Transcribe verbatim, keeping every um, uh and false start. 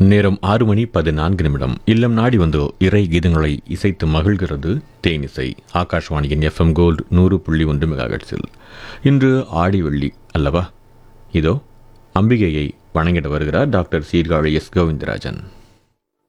நேரம் ஆறு மணி பதினான்கு நிமிடம். இல்லம் நாடி வந்து இறை கீதங்களை இசைத்து மகிழ்கிறது தேனிசை. ஆகாஷ்வாணியின் எஃப்எம் கோல்டு நூறு புள்ளி ஒன்று மெகாஹெர்ட்ஸில். இன்று ஆடி வெள்ளி அல்லவா? இதோ அம்பிகையை வணங்கிட வருகிறார் டாக்டர் சீர்காழி எஸ் கோவிந்தராஜன்.